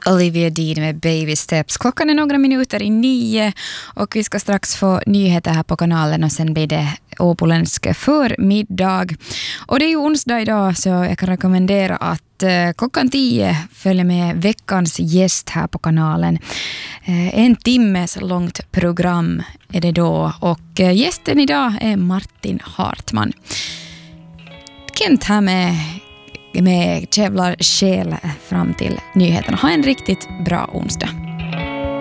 Olivia Dean med Baby Steps. Klockan är några minuter i 9 och vi ska strax få nyheter här på kanalen och sen blir det åboländsk förmiddag. Och det är ju onsdag idag så jag kan rekommendera att klockan 10 följer med veckans gäst här på kanalen. En timmes långt program är det då och gästen idag är Martin Hartman. Kent här med Kävlar själ fram till nyheterna. Ha en riktigt bra onsdag.